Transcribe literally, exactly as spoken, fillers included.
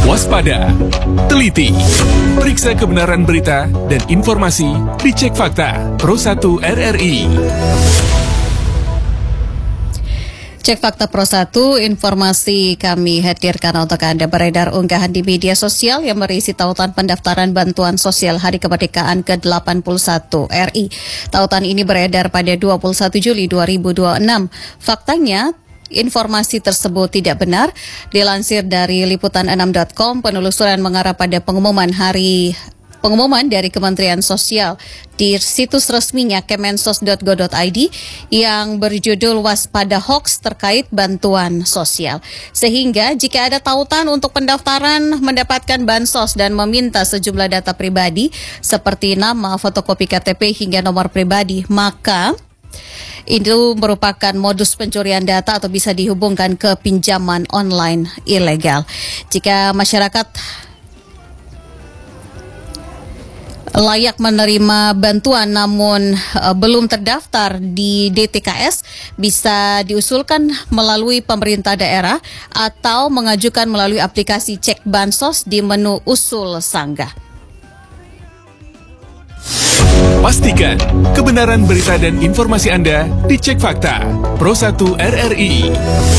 Waspada, teliti, periksa kebenaran berita dan informasi di Cek Fakta Pro satu R R I. Cek Fakta Pro satu, informasi kami hadirkan untuk Anda. Beredar unggahan di media sosial yang berisi tautan pendaftaran bantuan sosial Hari Kemerdekaan ke delapan puluh satu R I. Tautan ini beredar pada dua puluh satu Juli dua ribu dua puluh enam. Faktanya, informasi tersebut tidak benar. Dilansir dari liputan enam titik com, penelusuran mengarah pada pengumuman hari Pengumuman dari Kementerian Sosial di situs resminya kemensos dot go dot i d yang berjudul Waspada Hoax terkait bantuan sosial. Sehingga jika ada tautan untuk pendaftaran mendapatkan bansos dan meminta sejumlah data pribadi seperti nama, fotokopi K T P hingga nomor pribadi, maka itu merupakan modus pencurian data atau bisa dihubungkan ke pinjaman online ilegal. Jika masyarakat layak menerima bantuan namun uh, belum terdaftar di D T K S, bisa diusulkan melalui pemerintah daerah atau mengajukan melalui aplikasi Cek Bansos di menu usul sanggah. Pastikan kebenaran berita dan informasi Anda di Cek Fakta Pro satu R R I.